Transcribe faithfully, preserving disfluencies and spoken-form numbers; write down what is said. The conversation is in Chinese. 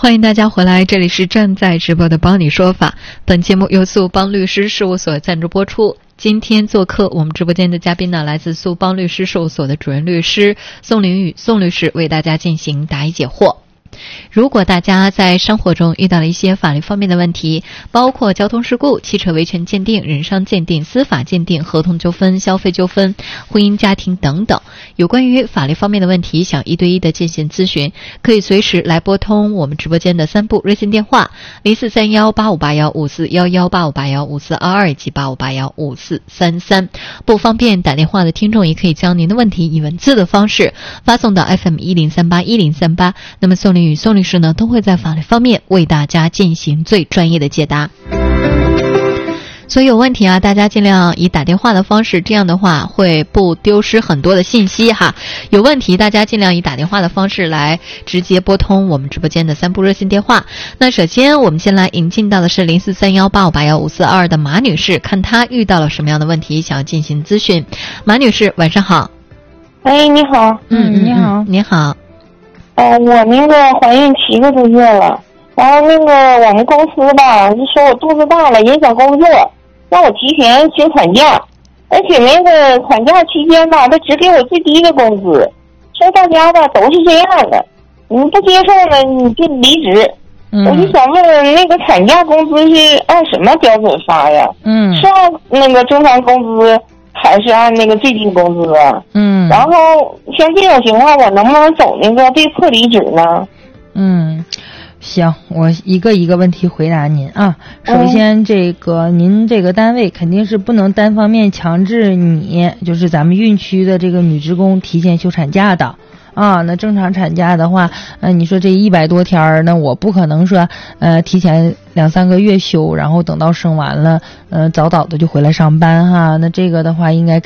欢迎大家回来，这里是正在直播的帮你说法。本节目由素邦律师事务所赞助播出。今天做客我们直播间的嘉宾呢，来自素邦律师事务所的主任律师宋凌宇宋律师，为大家进行答疑解惑。如果大家在生活中遇到了一些法律方面的问题，包括交通事故、汽车维权鉴定、人伤鉴定、司法鉴定、合同纠纷、消费纠纷、婚姻家庭等等，有关于法律方面的问题，想一对一的进行咨询，可以随时来拨通我们直播间的三部热线电话零四三幺八五八幺五四一一八五八幺五四二二以及八五八幺五四三三。不方便打电话的听众，也可以将您的问题以文字的方式发送到 F M 一零三八一零三八，那么宋凌宇宋律师呢都会在法律方面为大家进行最专业的解答。所以有问题啊，大家尽量以打电话的方式，这样的话会不丢失很多的信息哈。有问题大家尽量以打电话的方式来直接拨通我们直播间的三部热线电话。那首先我们先来引进到的是零四三幺八五八幺五四二的马女士，看她遇到了什么样的问题想要进行咨询。马女士晚上好。 哎，你好。 嗯， 你好。 你好。 呃，我那个怀孕七个多月了，然后那个我们公司吧就说我肚子大了影响工作，让我提前请产假，而且那个产假期间吧，他只给我最低的工资，说大家吧都是这样的，你不接受呢你就离职。嗯、我就想问，那个产假工资是按什么标准发呀？嗯，是按那个正常工资还是按那个最低工资啊？嗯，然后像这种情况，我能不能走那个被迫离职呢？ 嗯，行，我一个一个问题回答您啊。首先，这个、嗯、您这个单位肯定是不能单方面强制你，就是咱们孕区的这个女职工提前休产假的。啊，那正常产假的话，呃，你说这一百多天儿，那我不可能说，呃，提前两三个月休，然后等到生完了，呃，早早的就回来上班哈。那这个的话，应该